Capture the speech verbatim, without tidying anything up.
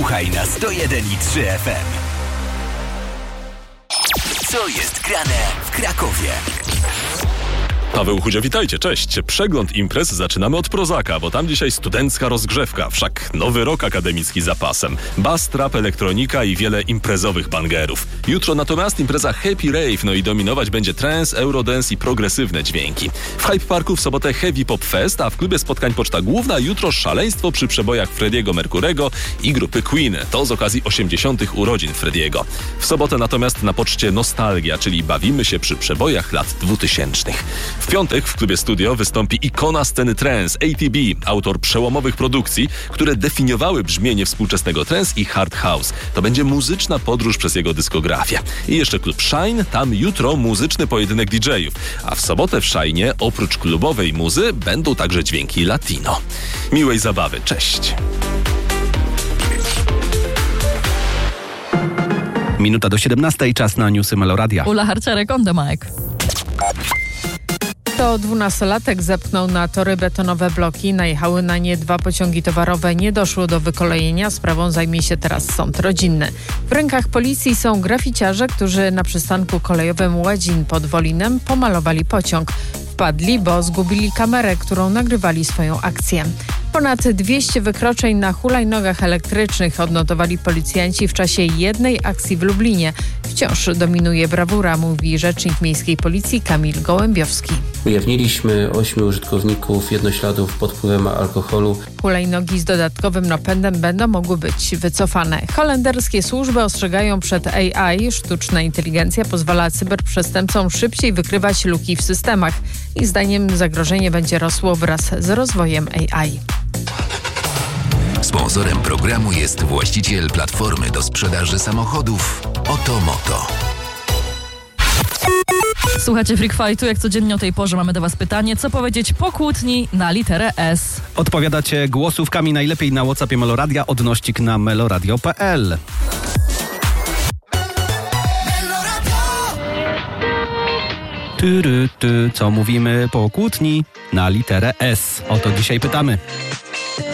Słuchaj na sto jeden i trzy F M. Co jest grane w Krakowie? Paweł Chudzio, witajcie, cześć. Przegląd imprez zaczynamy od Prozaka, bo tam dzisiaj studencka rozgrzewka, wszak nowy rok akademicki za pasem. Bass, trap, elektronika i wiele imprezowych bangerów. Jutro natomiast impreza Happy Rave, no i dominować będzie trance, eurodance i progresywne dźwięki. W Hype Parku w sobotę Heavy Pop Fest, a w klubie spotkań Poczta Główna jutro szaleństwo przy przebojach Frediego Mercurego i grupy Queen. To z okazji osiemdziesiątych urodzin Frediego. W sobotę natomiast na poczcie Nostalgia, czyli bawimy się przy przebojach lat dwutysięcznych. W piątek w klubie Studio wystąpi ikona sceny trance A T B, autor przełomowych produkcji, które definiowały brzmienie współczesnego trance i hard house. To będzie muzyczna podróż przez jego dyskografię. I jeszcze klub Shine, tam jutro muzyczny pojedynek D J ów. A w sobotę w Shine'ie oprócz klubowej muzy będą także dźwięki latino. Miłej zabawy, cześć! Minuta do siedemnastej, czas na newsy Meloradia. Ula Harczarek on the mic. To dwunastolatek zepchnął na tory betonowe bloki, najechały na nie dwa pociągi towarowe, nie doszło do wykolejenia, sprawą zajmie się teraz sąd rodzinny. W rękach policji są graficiarze, którzy na przystanku kolejowym Łedzin pod Wolinem pomalowali pociąg. Wpadli, bo zgubili kamerę, którą nagrywali swoją akcję. Ponad dwieście wykroczeń na hulajnogach elektrycznych odnotowali policjanci w czasie jednej akcji w Lublinie. Wciąż dominuje brawura, mówi rzecznik miejskiej policji Kamil Gołębiowski. Ujawniliśmy ośmiu użytkowników jednośladów pod wpływem alkoholu. Hulajnogi z dodatkowym napędem będą mogły być wycofane. Holenderskie służby ostrzegają przed A I. Sztuczna inteligencja pozwala cyberprzestępcom szybciej wykrywać luki w systemach. Ich zdaniem zagrożenie będzie rosło wraz z rozwojem A I. Sponsorem programu jest właściciel platformy do sprzedaży samochodów Otomoto. Słuchajcie Freak Fightu, jak codziennie o tej porze mamy do was pytanie, co powiedzieć po kłótni na literę S. Odpowiadacie głosówkami najlepiej na WhatsAppie Meloradia, odnośnik na meloradio kropka p l. Ty, ty, ty, co mówimy po kłótni na literę S? O to dzisiaj pytamy.